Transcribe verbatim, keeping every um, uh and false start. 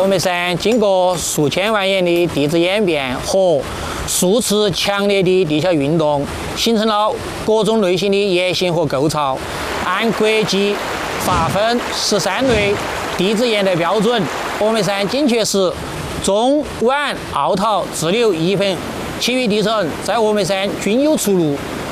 峨眉山经过数千万年的地质演变和数次强烈的地壳运动，形成了各种类型的岩型和构造。按国际划分十三类地质岩的标准，峨眉山精确是中皖凹陶支流一份，其余地层在峨眉山均有出入。